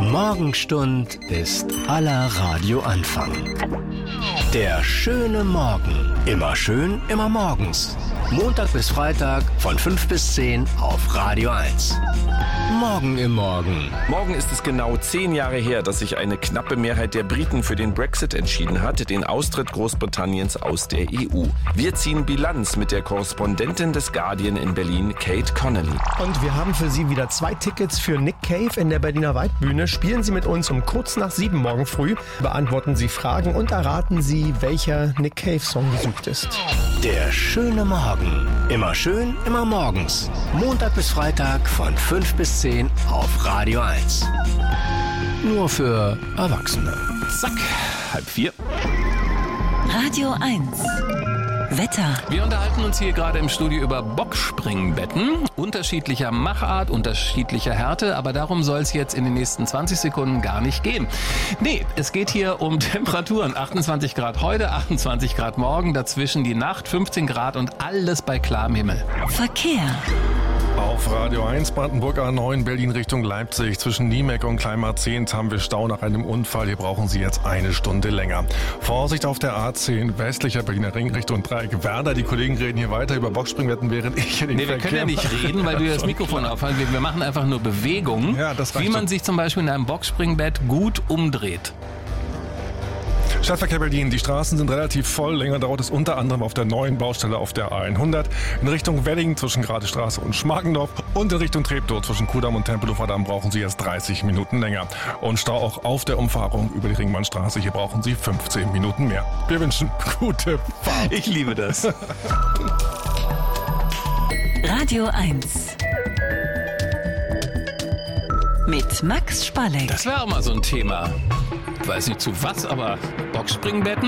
Morgenstund ist aller Radioanfang. Der schöne Morgen. Immer schön, immer morgens. Montag bis Freitag von 5 bis 10 auf Radio 1. Morgen im Morgen. Morgen ist es genau 10 Jahre her, dass sich eine knappe Mehrheit der Briten für den Brexit entschieden hat, den Austritt Großbritanniens aus der EU. Wir ziehen Bilanz mit der Korrespondentin des Guardian in Berlin, Kate Connolly. Und wir haben für Sie wieder 2 Tickets für Nick Cave in der Berliner Waldbühne. Spielen Sie mit uns um kurz nach 7 morgen früh, beantworten Sie Fragen und erraten Sie, welcher Nick Cave-Song gesucht ist. Der schöne Morgen. Immer schön, immer morgens. Montag bis Freitag von 5 bis 10 auf Radio 1. Nur für Erwachsene. Zack, 3:30. Radio 1. Wetter. Wir unterhalten uns hier gerade im Studio über Boxspringbetten. Unterschiedlicher Machart, unterschiedlicher Härte, aber darum soll es jetzt in den nächsten 20 Sekunden gar nicht gehen. Nee, es geht hier um Temperaturen. 28 Grad heute, 28 Grad morgen, dazwischen die Nacht, 15 Grad und alles bei klarem Himmel. Verkehr. Auf Radio 1 Brandenburg A9 Berlin Richtung Leipzig. Zwischen Niemek und Kleinmarzehnt haben wir Stau nach einem Unfall. Hier brauchen Sie jetzt 1 Stunde länger. Vorsicht auf der A10 westlicher Berliner Ring Richtung Dreieck Werder. Die Kollegen reden hier weiter über Boxspringbetten, während ich in den Verkehr... Wir können ja nicht reden, weil du das Mikrofon aufhältst. Wir machen einfach nur Bewegungen, ja, das reicht wie man sich zum Beispiel in einem Boxspringbett gut umdreht. Stadtverkehr Berlin. Die Straßen sind relativ voll. Länger dauert es unter anderem auf der neuen Baustelle auf der A100. In Richtung Wedding zwischen Gradestraße und Schmargendorf und in Richtung Treptow zwischen Kudamm und Tempelhofer Damm brauchen Sie jetzt 30 Minuten länger. Und Stau auch auf der Umfahrung über die Ringmannstraße. Hier brauchen Sie 15 Minuten mehr. Wir wünschen gute Fahrt. Ich liebe das. Radio 1. Mit Max Spalleck. Das wäre auch mal so ein Thema. Ich weiß nicht zu was, aber Boxspringbetten?